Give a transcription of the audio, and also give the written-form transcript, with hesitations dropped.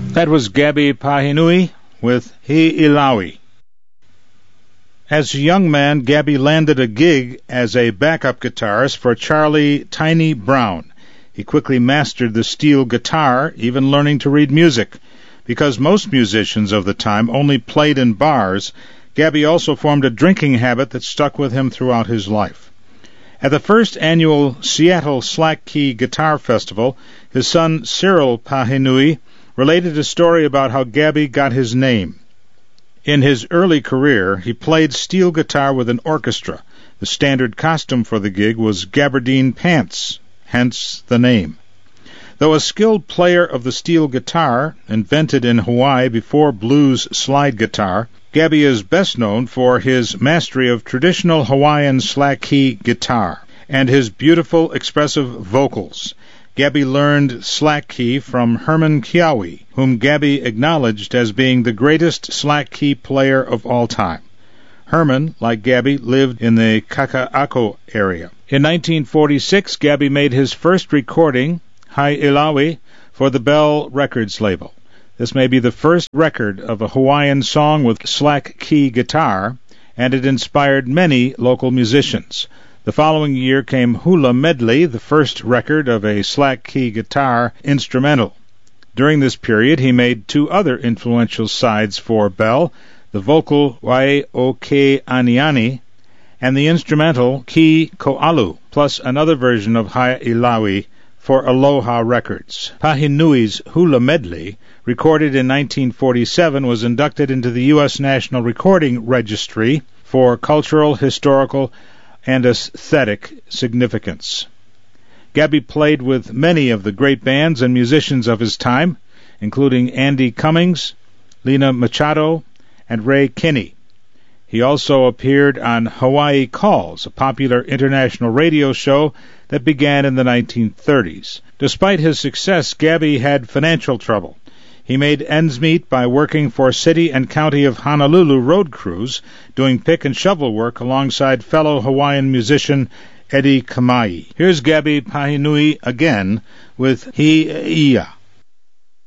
That was Gabby Pahinui with Hi'ilawi. As a young man, Gabby landed a gig as a backup guitarist for Charlie Tiny Brown. He quickly mastered the steel guitar, even learning to read music. Because most musicians of the time only played in bars, Gabby also formed a drinking habit that stuck with him throughout his life. At the first annual Seattle Slack Key Guitar Festival, his son Cyril Pahinui related a story about how Gabby got his name. In his early career, he played steel guitar with an orchestra. The standard costume for the gig was gabardine pants, hence the name. Though a skilled player of the steel guitar, invented in Hawaii before blues slide guitar, Gabby is best known for his mastery of traditional Hawaiian slack key guitar and his beautiful, expressive vocals. Gabby learned slack key from Herman Kiawe, whom Gabby acknowledged as being the greatest slack key player of all time. Herman, like Gabby, lived in the Kaka'ako area. In 1946, Gabby made his first recording, Hi'ilawi, for the Bell Records label. This may be the first record of a Hawaiian song with slack key guitar, and it inspired many local musicians. The following year came Hula Medley, the first record of a slack key guitar instrumental. During this period, he made two other influential sides for Bell, the vocal Wai o Ke Aniani and the instrumental Ki Ko'alu, plus another version of Hi'ilawi for Aloha Records. Pahinui's Hula Medley, recorded in 1947, was inducted into the U.S. National Recording Registry for cultural, historical, and aesthetic significance. Gabby played with many of the great bands and musicians of his time, including Andy Cummings, Lena Machado, and Ray Kinney. He also appeared on Hawaii Calls, a popular international radio show that began in the 1930s. Despite his success, Gabby had financial trouble. He made ends meet by working for City and County of Honolulu road crews, doing pick and shovel work alongside fellow Hawaiian musician Eddie Kamai. Here's Gabby Pahinui again with Hi'ia.